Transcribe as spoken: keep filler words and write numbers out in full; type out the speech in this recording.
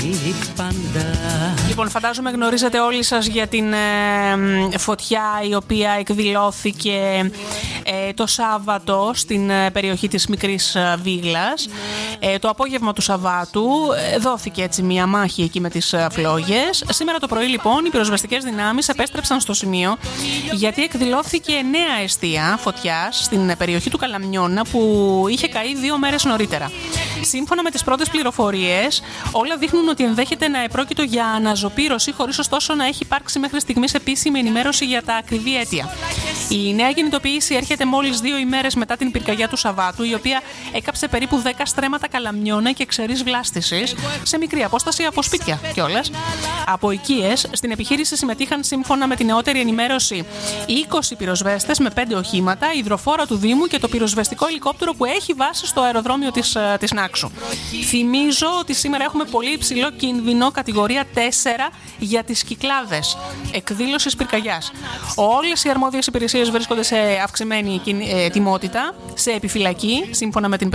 Λοιπόν, φαντάζομαι γνωρίζετε όλοι σας για την ε, φωτιά η οποία εκδηλώθηκε ε, το Σάββατο στην ε, περιοχή της Μικρής ε, Βίγλας. Ε, το απόγευμα του Σαββάτου ε, δόθηκε έτσι μια μάχη εκεί με τις ε, φλόγες. Σήμερα το πρωί λοιπόν οι πυροσβεστικές δυνάμεις επέστρεψαν στο σημείο γιατί εκδηλώθηκε νέα εστία φωτιάς στην ε, περιοχή του Καλαμιώνα που είχε καεί δύο μέρες νωρίτερα. Σύμφωνα με τις πρώτες πληροφορίες, όλα δείχνουν ότι ενδέχεται να επρόκειτο για αναζωπήρωση, χωρίς ωστόσο να έχει υπάρξει μέχρι στιγμής επίσημη ενημέρωση για τα ακριβή αίτια. Η νέα κινητοποίηση έρχεται μόλις δύο ημέρες μετά την πυρκαγιά του Σαββάτου, η οποία έκαψε περίπου δέκα στρέμματα Καλαμιώνα και ξερής βλάστησης, σε μικρή απόσταση από σπίτια κιόλας. Από οικίες, στην επιχείρηση συμμετείχαν σύμφωνα με την νεότερη ενημέρωση είκοσι πυροσβέστες με πέντε οχήματα, η υδροφόρα του Δήμου και το πυροσβεστικό ελικόπτερο που έχει βάση στο αεροδρόμιο της, της Νάξου. Θυμίζω ότι σήμερα έχουμε πολύ υψηλό κίνδυνο κατηγορία τέσσερα για τις Κυκλάδες εκδήλωσης πυρκαγιάς. Όλες οι αρμόδιες υπηρεσίες βρίσκονται σε αυξημένη ετοιμότητα, σε επιφυλακή, σύμφωνα με την